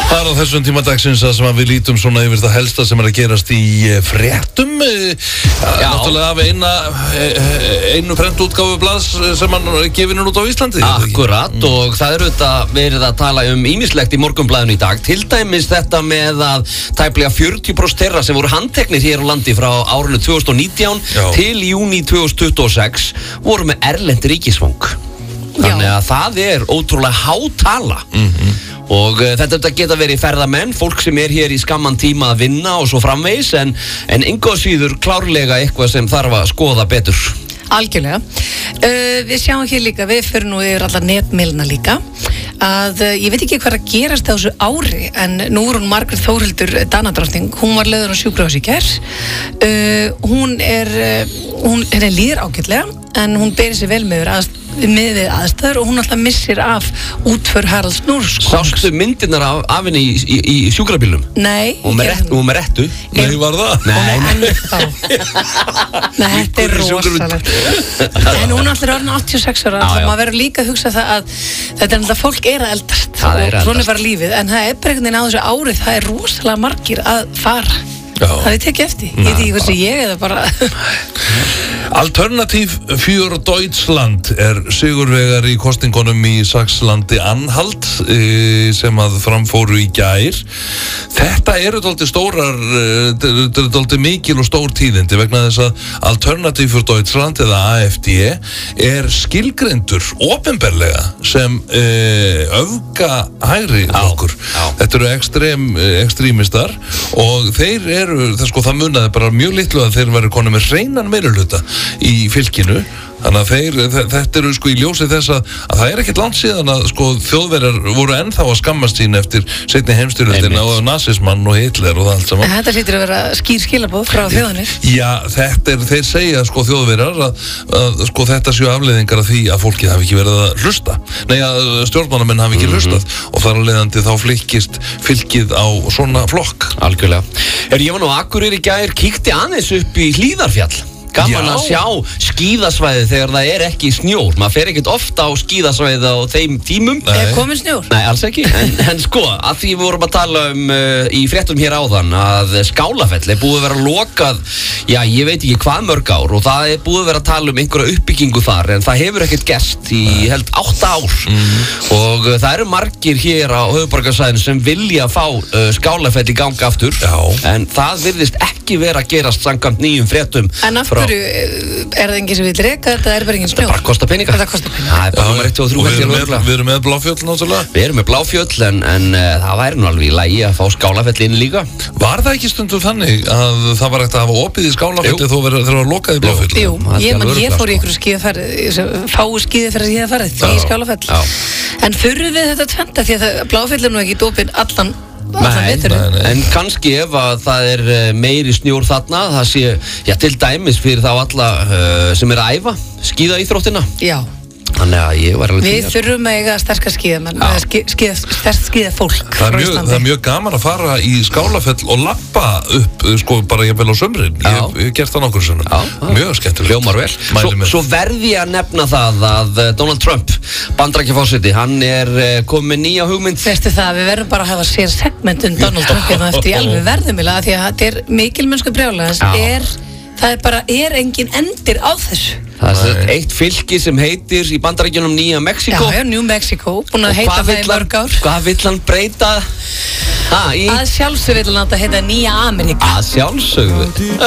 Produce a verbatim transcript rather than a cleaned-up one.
Það er á þessum tíma dagsins að sem að við lítum svona yfir það helsta sem er að gerast í fréttum. Já. Náttúrulega af eina, einu prentútgáfu blaðs sem hann gefinu út á Íslandi. Akkurat, mm. og það er auðvitað verið að tala um ýmislegt í Morgunblaðinu í dag. Til dæmis þetta með að tæplega fjörutíu prósent þeirra sem voru handteknir hér á landi frá árinu tvö þúsund og nítján Já. Til júní tvö þúsund tuttugu og sex voru með erlend ríkisfang. Þannig að það er ótrúlega há tala. Mm-hmm. Og uh, þetta geta verið ferðamenn, fólk sem er hér í skamman tíma að vinna og svo framvegis, en, en engu að síður klárlega eitthvað sem þarf að skoða betur. Algjörlega. Uh, við sjáum hér líka, við fyrir nú yfir allar netmiðlana líka, að uh, ég veit ekki hvað að gerast á þessu ári, en nú er hún Margrét Þórhildur Danadrottning, hún var leiðin á sjúkrahús í gær. Uh, hún er, uh, hún er líður ágætlega, en hún beri sig vel með að með við aðstæður og hún alltaf missir af útför Haralds Knúrs. Sástu myndirnar af, af henni í, í, í sjúkrabílnum? Nei. Og með réttu, og með réttu? Nei, var það? Nei. Nei, þetta er rosalegt. En hún alltaf er orðin áttatíu og sex ára, þannig að maður verður líka að hugsa það að þetta er alltaf fólk er að eldast og svona er bara lífið, en það er bara einhvern veginn á þessu árið, það er rosalega margir að fara. Já. Það er tekið eftir, ég veit ekki hversu ég eða bara Alternativ für Deutschland er sigurvegar í kosningunum í Saxlandi-Anhalt sem að framfóru í gær. Þetta eru dálítið stórar, þetta eru dálítið mikil og stór tíðindi vegna þess að Alternativ für Deutschland eða A F D er skilgreindur opinberlega sem öfga hægri flokkur. Þetta eru ekstrem, ekstremistar og þeir eru Það, sko, það munaði bara mjög litlu að þeir væru konum með hreinan meirihluta í fylkinu. Þannig að þeir, þetta eru sko í ljósi þess að, að það er ekkert langt síðan að sko Þjóðverjar voru ennþá að skammast sín eftir seinni heimsstyrjöldina og nasismann og Hitler og það allt saman. En þetta hlýtur að vera skýr skilaboð frá þjóðinni. Já, þetta er, þeir segja sko Þjóðverjar að, að sko þetta séu afleiðingar af því að fólkið hafi ekki verið að hlusta. Nei, að stjórnmálamenn hafi ekki hlustað mm-hmm. og þar af leiðandi þá flykkist fylkið á svona flokk. Algjörlega. Er ég var nú Akureyri í gær, kíkti aðeins upp í Hlíðarfjall. Gaman Já. Að sjá skíðasvæði þegar það er ekki snjór. Maður fer ekkert ofta á skíðasvæði á þeim tímum. Er komin snjór? Nei, alls ekki. En, en sko, að því við vorum að tala um uh, í fréttum hér áðan að Skálafell er búið að vera lokað, já, ég veit ekki hvað mörg ár og það er búið að vera að tala um einhverja uppbyggingu þar en það hefur ekkert gerst í held átta ár. Mm. Og uh, það eru margir hér á höfuðborgarsvæðinu sem vilja fá uh, Skálafell í gang aftur. Já. En það virðist ekki vera að gerast samkvæmt nýjum fréttum. En af hverju er það enginn sem vil reka þetta, er bara enginn snjór? Þetta bara kostar peninga. Þetta kostar peninga. Það er bara nummer eitt og þrjú. Við erum með, við erum með Bláfjöll náttúrulega. Við erum með Bláfjöll en, en uh, það væri nú alveg í lagi að fá Skálafell inn líka. Var það ekki stundum þannig að það var ekkert að hafa opið í Skálafelli þó þegar það var lokað í Bláfjöll? Jú, ég, man, ég fór í ykkur skíðaferð, fáu skíðaferð skíðaferð í Skálafell. En þurfum við þetta tventa því að Bláfjöll er nú ekki opið allan Nei, nei, nei. En kannski ef að það er meiri snjór þarna, það sé, já, til dæmis fyrir þá alla uh, sem er að æfa skíða íþróttina. Já. Þannig að ég var alveg Við þurfum að eiga sterkar skíðamenn, sterkt skíðafólk frá Íslandi. Það er mjög gaman að fara í Skálafell og labba upp, sko, bara jafnvel á sömrin. Ég hef gert það nokkur sinnum. Mjög skemmtilegt. Hljómar vel. Svo, svo verði ég að nefna það að Donald Trump, Bandaríkjaforseti, hann er komið með nýja hugmynd. Veistu það, við verðum bara að hafa sér segment um Donald Trump hérna eftir í alveg verðumilega því að þetta er mikilmennsku brjálæði. Er, það er bara, er engin endir á þessu. Það er eitt fylki sem heitir í Bandaríkjunum Nýja Mexíkó. Já, já, New Mexico, búin að heita það í mörg ár. Hvað vill hann breyta? Ha, í... Að sjálfsögðu vill hann að heita Nýja Ameríka. Að sjálfsögðu.